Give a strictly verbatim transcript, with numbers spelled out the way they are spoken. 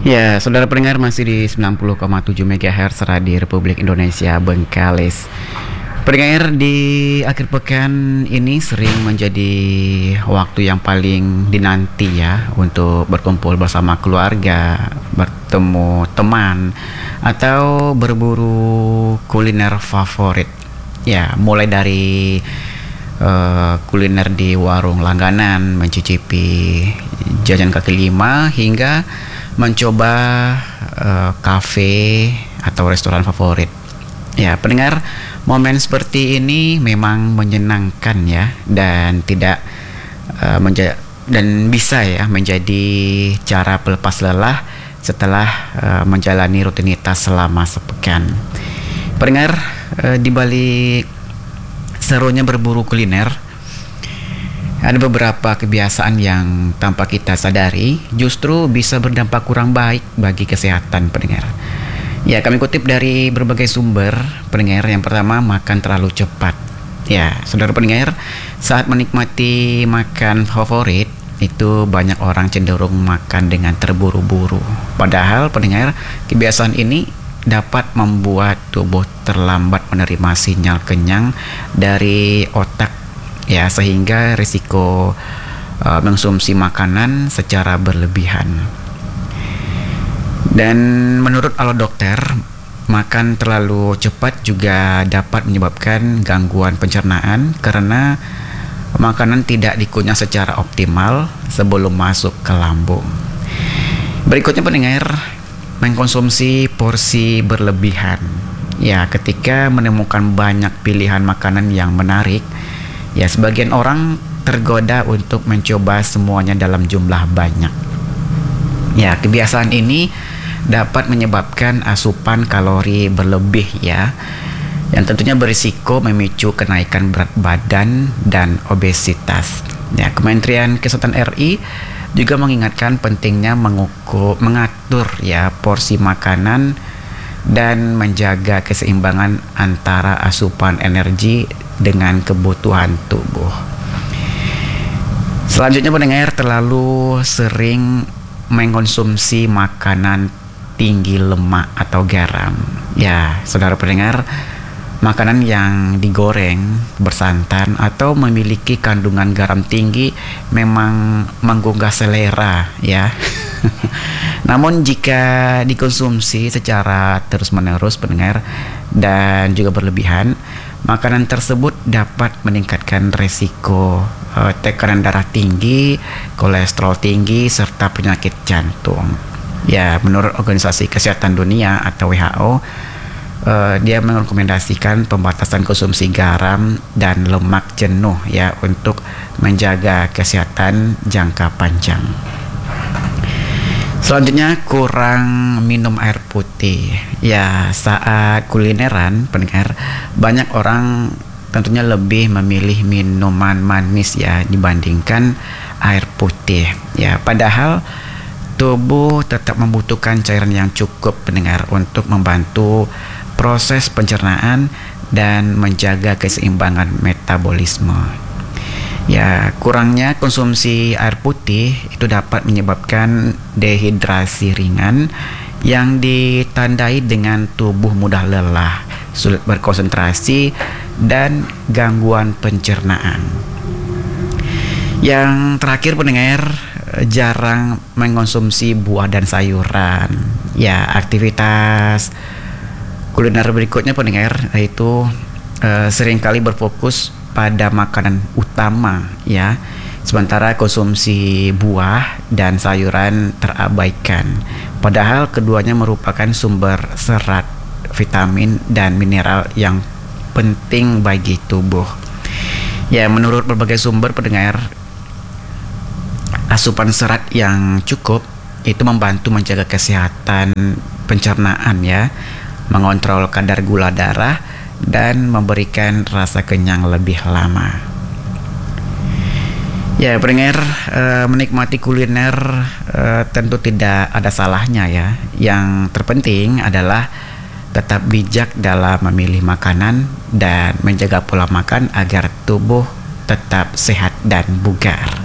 Ya, saudara pendengar masih di sembilan puluh koma tujuh megahertz Radio Republik Indonesia Bengkalis. Pendengar, di akhir pekan ini sering menjadi waktu yang paling dinanti ya untuk berkumpul bersama keluarga, bertemu teman, atau berburu kuliner favorit. Ya, mulai dari uh, kuliner di warung langganan, mencicipi jajan kaki lima, hingga mencoba uh, kafe atau restoran favorit. Ya, pendengar, momen seperti ini memang menyenangkan ya, dan tidak uh, menja- dan bisa ya menjadi cara pelepas lelah setelah uh, menjalani rutinitas selama sepekan. Pendengar, uh, di balik serunya berburu kuliner, ada beberapa kebiasaan yang tanpa kita sadari justru bisa berdampak kurang baik bagi kesehatan pendengar. Ya, kami kutip dari berbagai sumber pendengar. Yang pertama, makan terlalu cepat. Ya, saudara pendengar, saat menikmati makan favorit, itu banyak orang cenderung makan dengan terburu-buru. Padahal pendengar, kebiasaan ini dapat membuat tubuh terlambat menerima sinyal kenyang dari otak, ya, sehingga risiko uh, mengonsumsi makanan secara berlebihan. Dan menurut alat dokter, makan terlalu cepat juga dapat menyebabkan gangguan pencernaan karena makanan tidak dikunyah secara optimal sebelum masuk ke lambung. Berikutnya pendengar, mengkonsumsi porsi berlebihan. Ya, ketika menemukan banyak pilihan makanan yang menarik, ya, sebagian orang tergoda untuk mencoba semuanya dalam jumlah banyak. Ya, kebiasaan ini dapat menyebabkan asupan kalori berlebih ya, yang tentunya berisiko memicu kenaikan berat badan dan obesitas. Ya, Kementerian Kesehatan R I juga mengingatkan pentingnya mengukur, mengatur ya porsi makanan dan menjaga keseimbangan antara asupan energi dengan kebutuhan tubuh. Selanjutnya pendengar, terlalu sering mengkonsumsi makanan tinggi lemak atau garam. Ya, saudara pendengar, makanan yang digoreng, bersantan, atau memiliki kandungan garam tinggi memang menggugah selera ya. Namun jika dikonsumsi secara terus-menerus pendengar dan juga berlebihan, makanan tersebut dapat meningkatkan resiko uh, tekanan darah tinggi, kolesterol tinggi, serta penyakit jantung. Ya, menurut Organisasi Kesehatan Dunia atau W H O, uh, dia merekomendasikan pembatasan konsumsi garam dan lemak jenuh ya untuk menjaga kesehatan jangka panjang. Selanjutnya, kurang minum air putih. Ya, saat kulineran pendengar, banyak orang tentunya lebih memilih minuman manis ya dibandingkan air putih. Ya, padahal tubuh tetap membutuhkan cairan yang cukup pendengar untuk membantu proses pencernaan dan menjaga keseimbangan metabolisme. Ya, kurangnya konsumsi air putih itu dapat menyebabkan dehidrasi ringan yang ditandai dengan tubuh mudah lelah, sulit berkonsentrasi, dan gangguan pencernaan. Yang terakhir pendengar, jarang mengkonsumsi buah dan sayuran. Ya, aktivitas kuliner berikutnya pendengar yaitu uh, seringkali berfokus pada makanan utama ya, sementara konsumsi buah dan sayuran terabaikan. Padahal keduanya merupakan sumber serat, vitamin, dan mineral yang penting bagi tubuh. Ya, menurut berbagai sumber pendengar, asupan serat yang cukup itu membantu menjaga kesehatan pencernaan ya, mengontrol kadar gula darah, dan memberikan rasa kenyang lebih lama. Ya, pendengar, e, menikmati kuliner e, tentu tidak ada salahnya ya. Yang terpenting adalah tetap bijak dalam memilih makanan dan menjaga pola makan agar tubuh tetap sehat dan bugar.